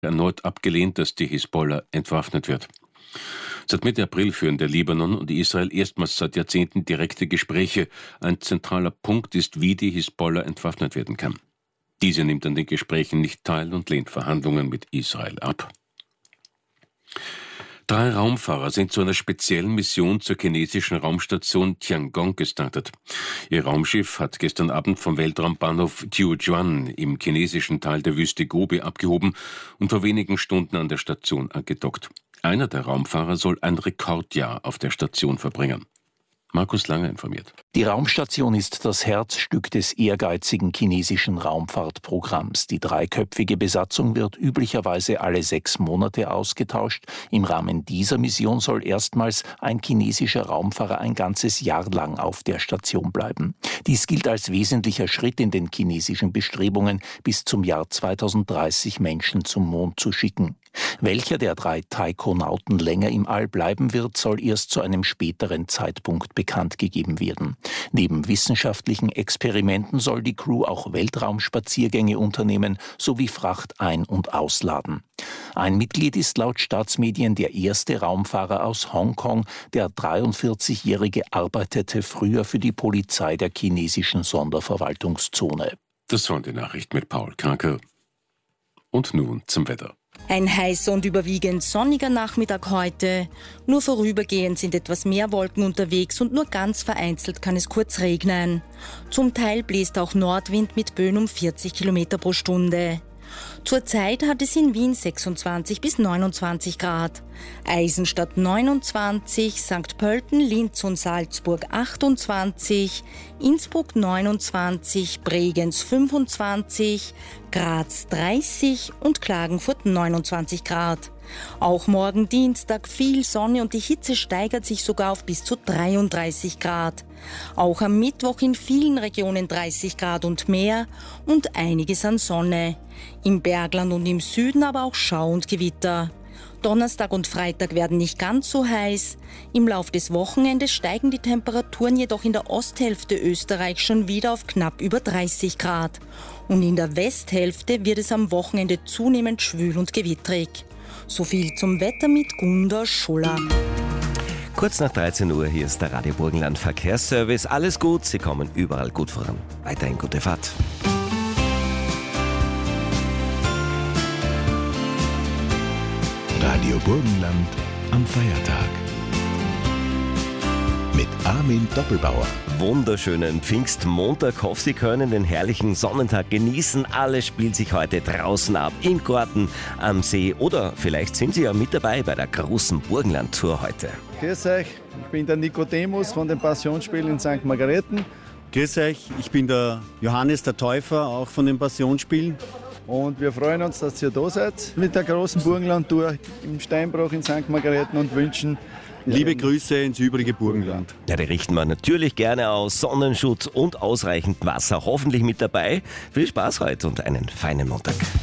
erneut abgelehnt, dass die Hisbollah entwaffnet wird. Seit Mitte April führen der Libanon und Israel erstmals seit Jahrzehnten direkte Gespräche. Ein zentraler Punkt ist, wie die Hisbollah entwaffnet werden kann. Diese nimmt an den Gesprächen nicht teil und lehnt Verhandlungen mit Israel ab. 3 Raumfahrer sind zu einer speziellen Mission zur chinesischen Raumstation Tiangong gestartet. Ihr Raumschiff hat gestern Abend vom Weltraumbahnhof Tianjuan im chinesischen Teil der Wüste Gobi abgehoben und vor wenigen Stunden an der Station angedockt. Einer der Raumfahrer soll ein Rekordjahr auf der Station verbringen. Markus Langer informiert. Die Raumstation ist das Herzstück des ehrgeizigen chinesischen Raumfahrtprogramms. Die 3-köpfige Besatzung wird üblicherweise alle 6 Monate ausgetauscht. Im Rahmen dieser Mission soll erstmals ein chinesischer Raumfahrer ein ganzes Jahr lang auf der Station bleiben. Dies gilt als wesentlicher Schritt in den chinesischen Bestrebungen, bis zum Jahr 2030 Menschen zum Mond zu schicken. Welcher der 3 Taikonauten länger im All bleiben wird, soll erst zu einem späteren Zeitpunkt bekannt gegeben werden. Neben wissenschaftlichen Experimenten soll die Crew auch Weltraumspaziergänge unternehmen sowie Fracht ein- und ausladen. Ein Mitglied ist laut Staatsmedien der erste Raumfahrer aus Hongkong. Der 43-Jährige arbeitete früher für die Polizei der chinesischen Sonderverwaltungszone. Das waren die Nachrichten mit Paul Kranke. Und nun zum Wetter. Ein heißer und überwiegend sonniger Nachmittag heute. Nur vorübergehend sind etwas mehr Wolken unterwegs und nur ganz vereinzelt kann es kurz regnen. Zum Teil bläst auch Nordwind mit Böen um 40 km pro Stunde. Zurzeit hat es in Wien 26 bis 29 Grad. Eisenstadt 29, St. Pölten, Linz und Salzburg 28, Innsbruck 29, Bregenz 25, Graz 30 und Klagenfurt 29 Grad. Auch morgen Dienstag viel Sonne und die Hitze steigert sich sogar auf bis zu 33 Grad. Auch am Mittwoch in vielen Regionen 30 Grad und mehr und einiges an Sonne. Im Bergland und im Süden aber auch Schau und Gewitter. Donnerstag und Freitag werden nicht ganz so heiß. Im Lauf des Wochenendes steigen die Temperaturen jedoch in der Osthälfte Österreichs schon wieder auf knapp über 30 Grad. Und in der Westhälfte wird es am Wochenende zunehmend schwül und gewittrig. So viel zum Wetter mit Gunda Schuller. Kurz nach 13 Uhr, hier ist der Radio Burgenland Verkehrsservice. Alles gut, Sie kommen überall gut voran. Weiterhin gute Fahrt. Radio Burgenland am Feiertag. Mit Armin Doppelbauer. Wunderschönen Pfingstmontag. Hoffe, Sie können den herrlichen Sonnentag genießen. Alles spielt sich heute draußen ab, im Garten, am See oder vielleicht sind Sie ja mit dabei bei der großen Burgenland-Tour heute. Grüß euch, ich bin der Nikodemus von den Passionsspielen in St. Margareten. Grüß euch, ich bin der Johannes der Täufer, auch von den Passionsspielen. Und wir freuen uns, dass ihr da seid mit der großen Burgenland-Tour im Steinbruch in St. Margareten und wünschen liebe Grüße ins übrige Burgenland. Ja, die richten wir natürlich gerne aus. Sonnenschutz und ausreichend Wasser hoffentlich mit dabei. Viel Spaß heute und einen feinen Montag.